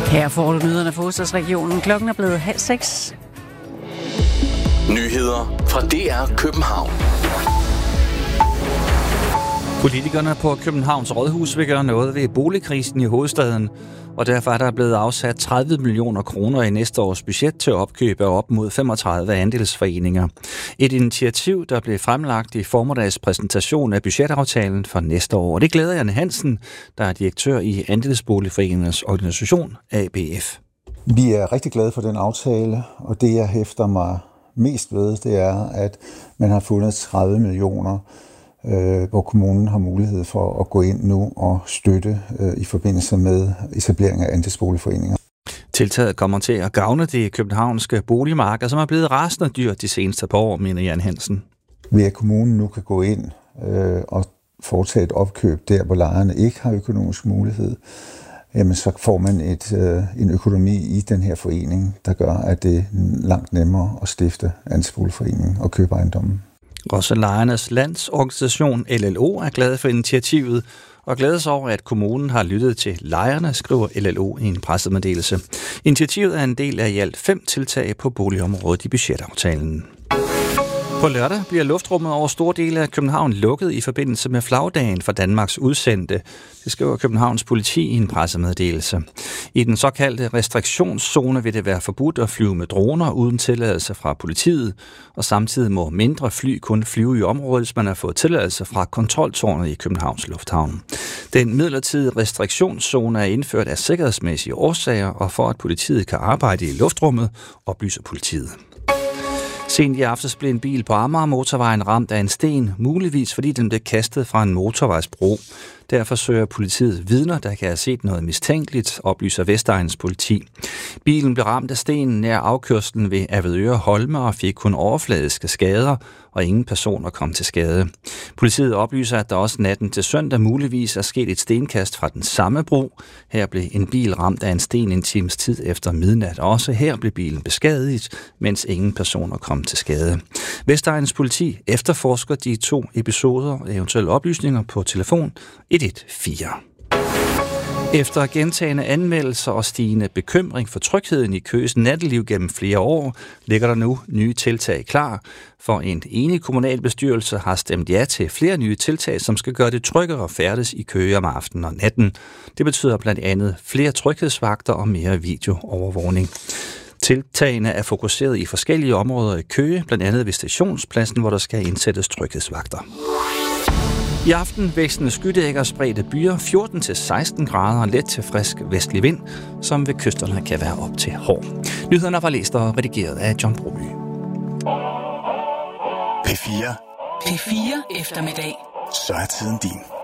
Her får du nyhederne fra hovedstadsregionen. Klokken er blevet 5:30. Nyheder fra DR København. Politikerne på Københavns Rådhus vil gøre noget ved boligkrisen i hovedstaden, og derfor er der blevet afsat 30 millioner kroner i næste års budget til at opkøbe op mod 35 andelsforeninger. Et initiativ, der blev fremlagt i formiddags præsentation af budgetaftalen for næste år. Og det glæder Jan Hansen, der er direktør i Andelsboligforeningernes organisation ABF. Vi er rigtig glade for den aftale, og det jeg hæfter mig mest ved, det er, at man har fundet 30 millioner, hvor kommunen har mulighed for at gå ind nu og støtte i forbindelse med etablering af andelsboligforeninger. Tiltaget kommer til at gavne det københavnske boligmarked, som er blevet rasende dyrt de seneste par år, mener Jan Hansen. Ved at kommunen nu kan gå ind og foretage et opkøb der, hvor lejerne ikke har økonomisk mulighed, jamen så får man en økonomi i den her forening, der gør, at det er langt nemmere at stifte andelsboligforeningen og købe ejendommen. Også Lejernes Landsorganisation LLO er glad for initiativet og glædes over, at kommunen har lyttet til lejerne, skriver LLO i en pressemeddelelse. Initiativet er en del af i alt 5 tiltag på boligområdet i budgetaftalen. På lørdag bliver luftrummet over store dele af København lukket i forbindelse med flagdagen for Danmarks udsendte. Det skriver Københavns politi i en pressemeddelelse. I den såkaldte restriktionszone vil det være forbudt at flyve med droner uden tilladelse fra politiet, og samtidig må mindre fly kun flyve i området, hvis man har fået tilladelse fra kontroltårnet i Københavns Lufthavn. Den midlertidige restriktionszone er indført af sikkerhedsmæssige årsager, og for at politiet kan arbejde i luftrummet, oplyser politiet. Sent i aftes blev en bil på Amager-motorvejen ramt af en sten, muligvis fordi den blev kastet fra en motorvejsbro. Derfor søger politiet vidner, der kan have set noget mistænkeligt, oplyser Vestegns politi. Bilen blev ramt af stenen nær afkørslen ved Avedøre Holme og fik kun overfladiske skader, og ingen personer kom til skade. Politiet oplyser, at der også natten til søndag muligvis er sket et stenkast fra den samme bro. Her blev en bil ramt af en sten en times tid efter midnat. Også her blev bilen beskadiget, mens ingen personer kom til skade. Vestegns politi efterforsker de 2 episoder og eventuelle oplysninger på telefon 114. Efter gentagne anmeldelser og stigende bekymring for trygheden i Køges natteliv gennem flere år, ligger der nu nye tiltag klar. For en enig kommunalbestyrelse har stemt ja til flere nye tiltag, som skal gøre det tryggere at færdes i Køge om aftenen og natten. Det betyder blandt andet flere tryghedsvagter og mere videoovervågning. Tiltagene er fokuseret i forskellige områder i Køge, blandt andet ved stationspladsen, hvor der skal indsættes tryghedsvagter. I aften vækstende skydækker spredte byer 14-16 grader og let til frisk vestlig vind, som ved kysterne kan være op til hård. Nyhederne var læst og redigeret af John Broby. P4. P4 eftermiddag. Så er tiden din.